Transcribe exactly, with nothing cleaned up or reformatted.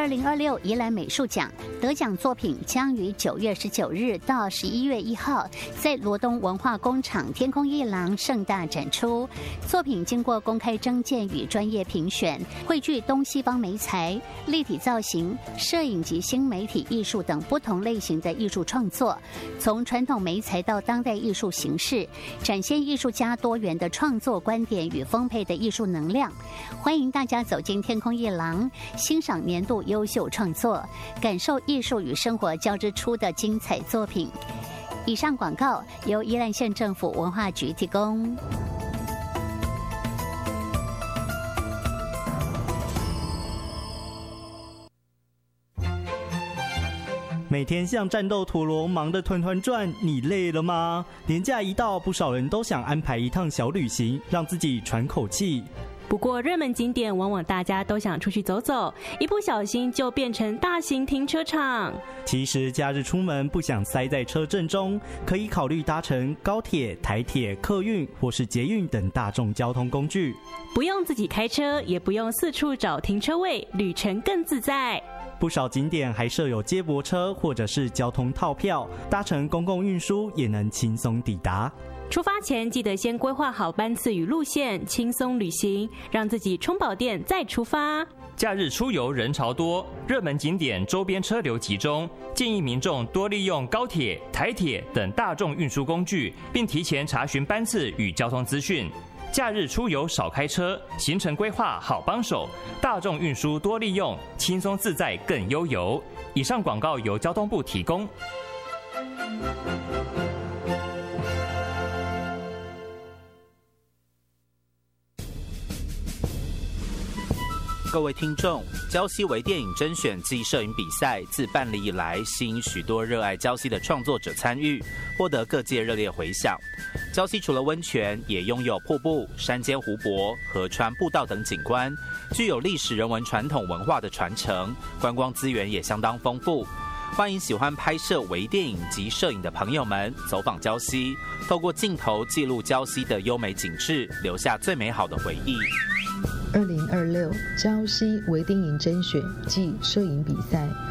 零二六宜兰美术奖得奖作品将于九月十九日到十一月一号在罗东文化工厂天空艺廊盛大展出。作品经过公开征件与专业评选，汇聚东西方媒材、立体造型、摄影及新媒体艺术等不同类型的艺术创作，从传统媒材到当代艺术形式，展现艺术家多元的创作观点与丰沛的艺术能量。欢迎大家走进天空艺廊，欣赏年度优秀创作，感受艺术与生活交织出的精彩作品。以上广告由宜兰县政府文化局提供。 每天像战斗陀螺忙得团团转，你累了吗？年假一到，不少人都想安排一趟小旅行，让自己喘口气。 不过热门景点往往大家都想出去走走，一不小心就变成大型停车场。 其实假日出门不想塞在车阵中，可以考虑搭乘高铁、台铁、客运或是捷运等大众交通工具， 不用自己开车，也不用四处找停车位，旅程更自在。 不少景点还设有接驳车或者是交通套票，搭乘公共运输也能轻松抵达。 出发前记得先规划好班次与路线，轻松旅行，让自己充饱电再出发。 假日出游人潮多，热门景点周边车流集中，建议民众多利用高铁、台铁等大众运输工具，并提前查询班次与交通资讯。假日出游少开车，行程规划好帮手，大众运输多利用，轻松自在更悠游。以上广告由交通部提供。 各位听众，礁溪微电影甄选暨摄影比赛自办理以来，吸引许多热爱礁溪的创作者参与，获得各界热烈回响。礁溪除了温泉，也拥有瀑布、山间湖泊、河川步道等景观，具有历史人文传统文化的传承，观光资源也相当丰富。欢迎喜欢拍摄微电影及摄影的朋友们走访礁溪，透过镜头记录礁溪的优美景致，留下最美好的回忆。 二零二六礁溪微电影甄选暨摄影比赛